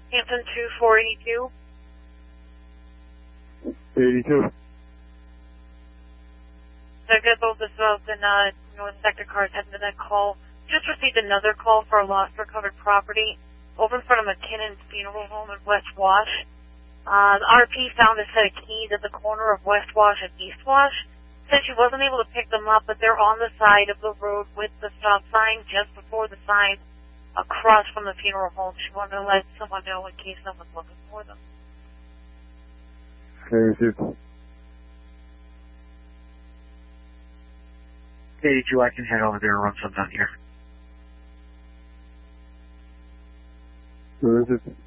Hampton 2482. 82. So I get both the South and North Sector cars heading to that call. Just received another call for a lost recovered property over in front of McKinnon's Funeral Home in West Wash. The RP found a set of keys at the corner of West Wash and East Wash. Said she wasn't able to pick them up, but they're on the side of the road with the stop sign just before the sign across from the funeral home. She wanted to let someone know in case someone's looking for them. Okay, received. 82, I can head over there and run some down here. So this is